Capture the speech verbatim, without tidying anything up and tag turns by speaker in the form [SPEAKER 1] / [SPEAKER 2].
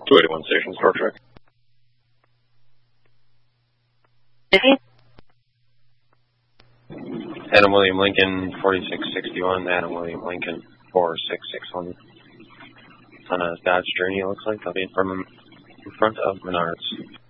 [SPEAKER 1] two eighty-one Station, Star Trek. Adam William Lincoln, forty-six sixty-one, Adam William Lincoln, four six six one. On a Dodge Journey, it looks like. I'll be in front of, in front of Menards.